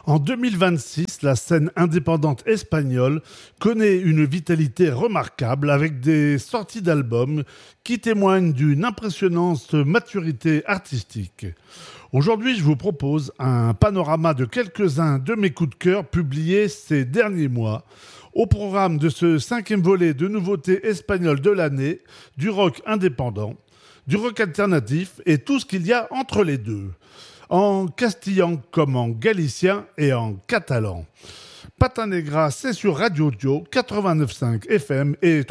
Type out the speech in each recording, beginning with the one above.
En 2026, la scène indépendante espagnole connaît une vitalité remarquable avec des sorties d'albums qui témoignent d'une impressionnante maturité artistique. Aujourd'hui, je vous propose un panorama de quelques-uns de mes coups de cœur publiés ces derniers mois. Au programme de ce 5e volet de nouveautés espagnoles de l'année, du rock indépendant, du rock alternatif et tout ce qu'il y a entre les deux. En castillan comme en galicien et en catalan. Pata Negra, c'est sur Radio Dio 89.5 FM et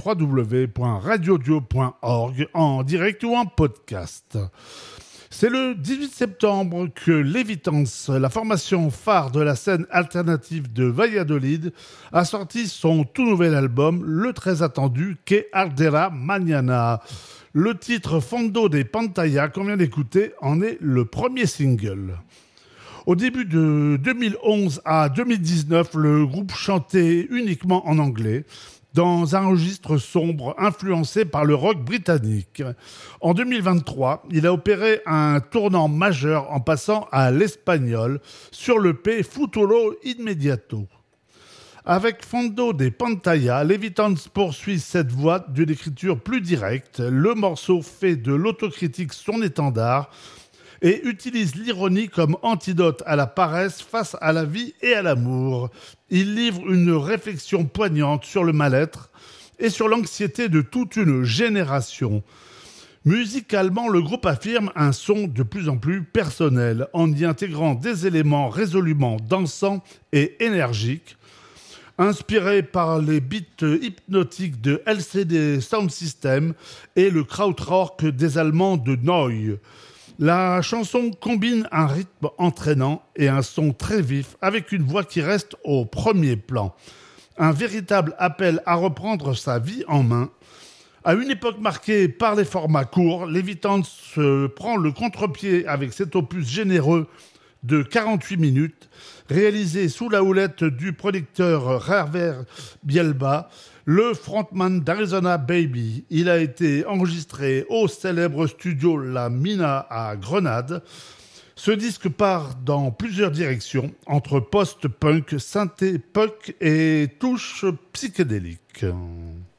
www.radiodio.org en direct ou en podcast. C'est le 18 septembre que Levitans, la formation phare de la scène alternative de Valladolid, a sorti son tout nouvel album, le très attendu Que Ardera Mañana. Le titre Fondo de Pantalla qu'on vient d'écouter en est le premier single. Au début de 2011 à 2019, le groupe chantait uniquement en anglais, dans un registre sombre influencé par le rock britannique. En 2023, il a opéré un tournant majeur en passant à l'espagnol sur l'EP Futuro Inmediato. Avec Fondo de Pantalla, Levitans poursuit cette voie d'une écriture plus directe. Le morceau fait de l'autocritique son étendard et utilise l'ironie comme antidote à la paresse face à la vie et à l'amour. Il livre une réflexion poignante sur le mal-être et sur l'anxiété de toute une génération. Musicalement, le groupe affirme un son de plus en plus personnel, en y intégrant des éléments résolument dansants et énergiques, inspiré par les beats hypnotiques de LCD Sound System et le krautrock des Allemands de Neu!. La chanson combine un rythme entraînant et un son très vif avec une voix qui reste au premier plan. Un véritable appel à reprendre sa vie en main. À une époque marquée par les formats courts, Levitans prend le contre-pied avec cet opus généreux de 48 minutes, réalisé sous la houlette du producteur Javier Bielba, le frontman d'Arizona Baby. Il a été enregistré au célèbre studio La Mina à Grenade. Ce disque part dans plusieurs directions, entre post-punk, synthé-punk et touches psychédéliques.